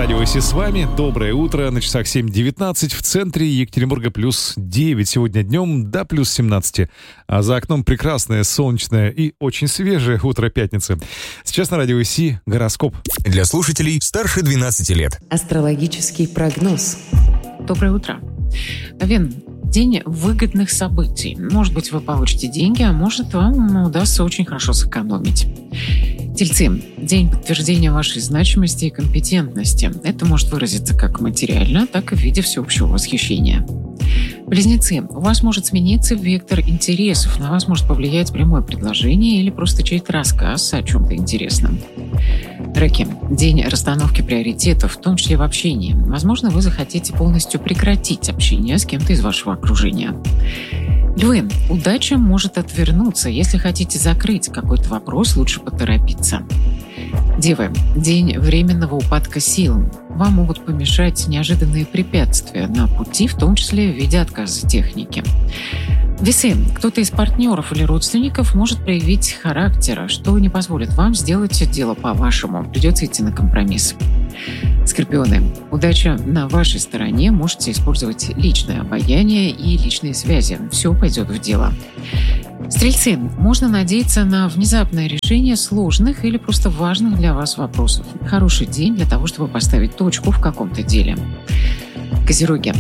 Радио Си с вами. Доброе утро. На часах 7:19. В центре Екатеринбурга плюс 9. Сегодня днем до плюс 17. А за окном прекрасное, солнечное и очень свежее утро пятницы. Сейчас на Радио Си гороскоп. Для слушателей старше 12 лет. Астрологический прогноз. Доброе утро. Овен, день выгодных событий. Может быть, вы получите деньги, а может, вам удастся очень хорошо сэкономить. Тельцы, день подтверждения вашей значимости и компетентности. Это может выразиться как материально, так и в виде всеобщего восхищения. Близнецы, у вас может смениться вектор интересов, на вас может повлиять прямое предложение или просто чей-то рассказ о чем-то интересном. Раки, день расстановки приоритетов, в том числе в общении. Возможно, вы захотите полностью прекратить общение с кем-то из вашего окружения. Львы, удача может отвернуться. Если хотите закрыть какой-то вопрос, лучше поторопиться. Девы, день временного упадка сил. Вам могут помешать неожиданные препятствия на пути, в том числе в виде отказа техники. Весы, кто-то из партнеров или родственников может проявить характер, что не позволит вам сделать дело по-вашему. Придется идти на компромисс. Скорпионы, удача на вашей стороне, можете использовать личное обаяние и личные связи. Все пойдет в дело. Стрельцы, можно надеяться на внезапное решение сложных или просто важных для вас вопросов. Хороший день для того, чтобы поставить точку в каком-то деле. Козероги,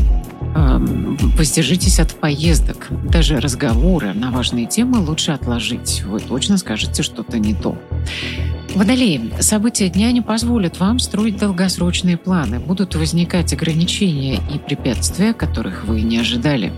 воздержитесь от поездок. Даже разговоры на важные темы лучше отложить. Вы точно скажете что-то не то. Водолеи, события дня не позволят вам строить долгосрочные планы. Будут возникать ограничения и препятствия, которых вы не ожидали.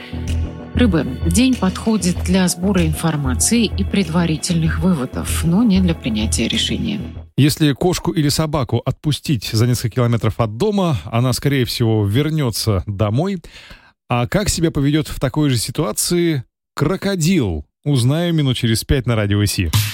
Рыбы, день подходит для сбора информации и предварительных выводов, но не для принятия решения. Если кошку или собаку отпустить за несколько километров от дома, она, скорее всего, вернется домой. А как себя поведет в такой же ситуации крокодил? Узнаем минут через 5 на Радио Си.